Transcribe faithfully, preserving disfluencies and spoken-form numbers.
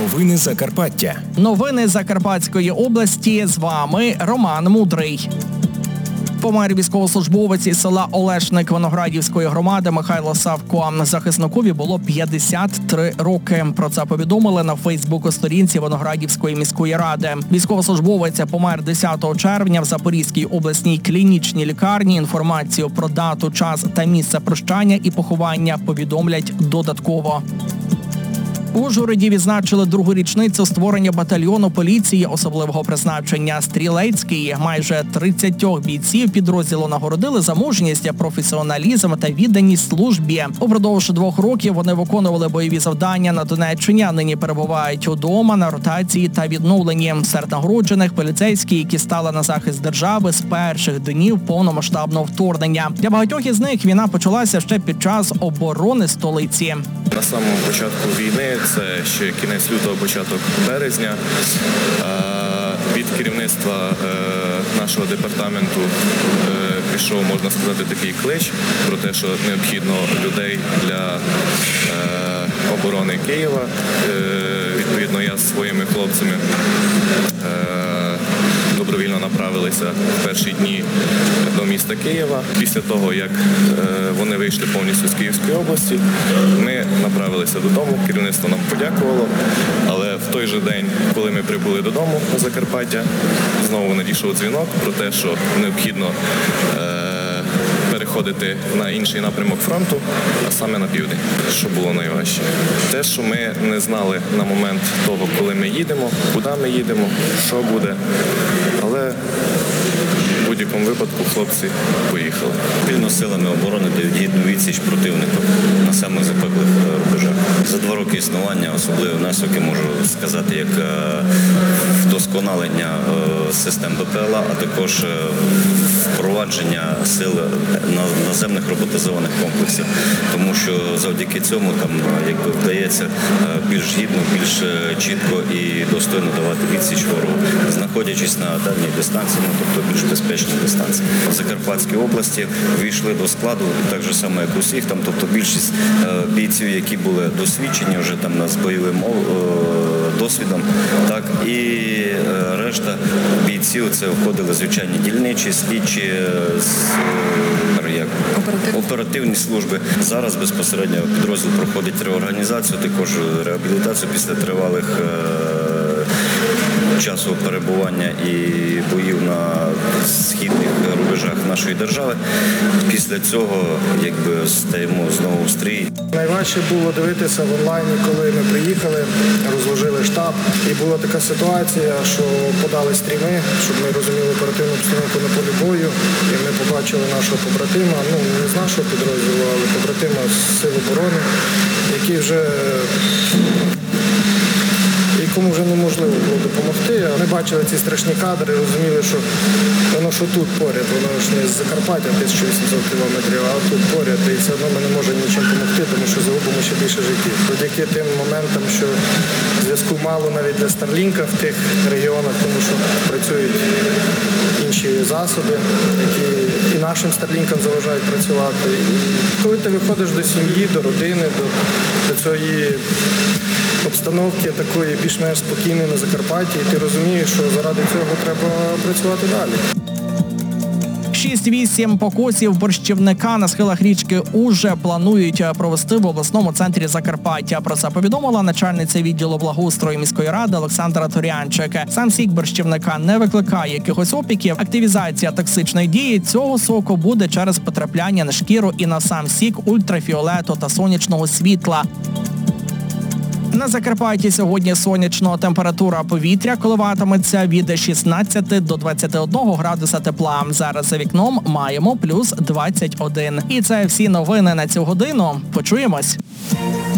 Новини Закарпаття. Новини Закарпатської області. З вами Роман Мудрий. Помер військовослужбовець із села Олешник Виноградівської громади Михайло Савко. Захисникові було п'ятдесят три роки. Про це повідомили на Фейсбук-сторінці Виноградівської міської ради. Військовослужбовець помер десятого червня в Запорізькій обласній клінічній лікарні. Інформацію про дату, час та місце прощання і поховання повідомлять додатково. У Ужгороді відзначили другу річницю створення батальйону поліції особливого призначення «Стрілецький». Майже тридцять бійців підрозділу нагородили за мужність, професіоналізм та відданість службі. Упродовж двох років вони виконували бойові завдання на Донеччині, а нині перебувають удома, на ротації та відновленні. Серед нагороджених поліцейські, які стали на захист держави з перших днів повномасштабного вторгнення. Для багатьох із них війна почалася ще під час оборони столиці. На самому початку війни, це ще кінець лютого, початок березня, від керівництва нашого департаменту пішов, можна сказати, такий клич про те, що необхідно людей для оборони Києва. Відповідно, я зі своїми хлопцями добровільно направилися в перші дні до міста Києва. Після того, як вони вийшли повністю з Київської області, ми направилися додому, керівництво нам подякувало, але в той же день, коли ми прибули додому на Закарпаття, знову надійшов дзвінок про те, що необхідно переходити на інший напрямок фронту, а саме на південь, що було найважче. Те, що ми не знали на момент того, коли ми їдемо, куди ми їдемо, що буде, але в будь-якому випадку хлопці поїхали. Спільно з силами оборони дають гідну відсіч противнику на самих запеклих рубежах. За два роки існування особливо внесок, я можу сказати, як вдосконалення систем Б П Л А, а також впровадження сил наземних роботизованих комплексів. Тому що завдяки цьому там, якби, вдається більш гідно, більш чітко і достойно давати відсіч ворогу, знаходячись на дальній дистанції, ну, тобто більш безпечній дистанції. В Закарпатській області війшли до складу, так же само, як усіх, там, тобто більшість бійців, які були досвідчені вже там з бойовим досвідом, так, і решта бійців це входили звичайні дільничі, слідчі, як, оперативні служби. Зараз безпосередньо підрозділ проходить реорганізацію, також реабілітацію після тривалих часу перебування і боїв на східних рубежах нашої держави. Після цього, якби, стаємо знову в стрій. Найважче було дивитися в онлайні, коли ми приїхали, розложили штаб. І була така ситуація, що подали стріми, щоб ми розуміли оперативну обстановку на полі бою. І ми побачили нашого побратима, ну не з нашого підрозділу, але побратима з Сил оборони, який вже... якому вже неможливо було допомогти. Ми бачили ці страшні кадри, розуміли, що воно що тут поряд, воно ж не з Закарпаття тисяча вісімсот кілометрів, а тут поряд. І все одно ми не можемо нічим допомогти, тому що загубимо ще більше життів. Завдяки тим моментам, що зв'язку мало навіть для Старлінка в тих регіонах, тому що працюють інші засоби, які і нашим Старлінкам заважають працювати. І коли ти виходиш до сім'ї, до родини, до, до цієї обстановки такої більш-менш спокійної на Закарпатті, і ти розумієш, що заради цього треба працювати далі. шість-вісім покосів борщівника на схилах річки Ужа планують провести в обласному центрі Закарпаття. Про це повідомила начальниця відділу благоустрою міської ради Олександра Торянчик. Сам сік борщівника не викликає якихось опіків. Активізація токсичної дії цього соку буде через потрапляння на шкіру і на сам сік ультрафіолету та сонячного світла. На Закарпатті сьогодні сонячно, температура повітря коливатиметься від шістнадцяти до двадцяти одного градуса тепла. Зараз за вікном маємо плюс двадцять один. І це всі новини на цю годину. Почуємось.